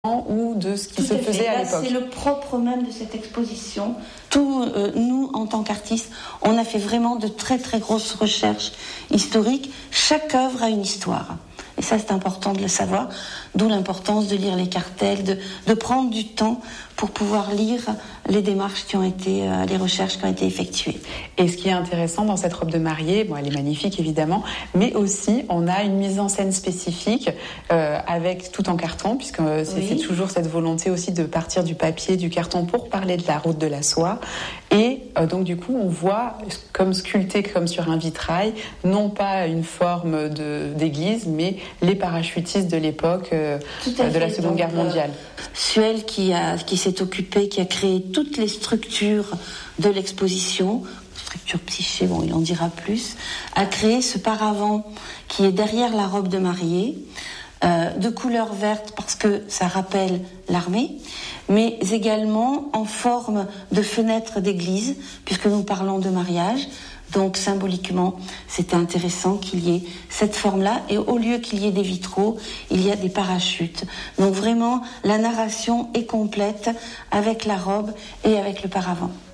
ou de ce qui se faisait à l'époque. C'est le propre même de cette exposition. Nous, en tant qu'artistes, on a fait vraiment de très très grosses recherches historiques. Chaque œuvre a une histoire. Et ça, c'est important de le savoir, d'où l'importance de lire les cartels, de prendre du temps pour pouvoir lire les démarches qui ont été, les recherches qui ont été effectuées. Et ce qui est intéressant dans cette robe de mariée, bon, elle est magnifique évidemment, mais aussi on a une mise en scène spécifique avec tout en carton, puisque c'est toujours cette volonté aussi de partir du papier, du carton pour parler de la route de la soie. Et donc du coup, on voit comme sculpté comme sur un vitrail, non pas une forme d'église, mais les parachutistes de l'époque de la Seconde Guerre mondiale. Suel qui s'est occupé, qui a créé toutes les structures de l'exposition, structure psyché, bon, il en dira plus, a créé ce paravent qui est derrière la robe de mariée, de couleur verte parce que ça rappelle l'armée, mais également en forme de fenêtre d'église, puisque nous parlons de mariage. Donc symboliquement, c'était intéressant qu'il y ait cette forme-là, et au lieu qu'il y ait des vitraux, il y a des parachutes. Donc vraiment, la narration est complète avec la robe et avec le paravent.